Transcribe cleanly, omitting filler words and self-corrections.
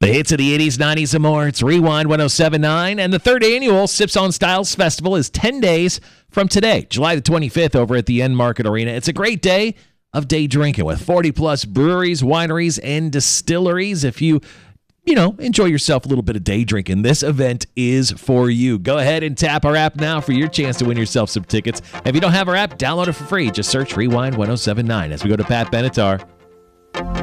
The hits of the 80s, 90s, and more. It's Rewind 107.9. And the third annual Sips on Styles Festival is 10 days from today, July the 25th, over at the End Market Arena. It's a great day of day drinking with 40-plus breweries, wineries, and distilleries. If you enjoy yourself a little bit of day drinking, this event is for you. Go ahead and tap our app now for your chance to win yourself some tickets. If you don't have our app, download it for free. Just search Rewind 107.9 as we go to Pat Benatar.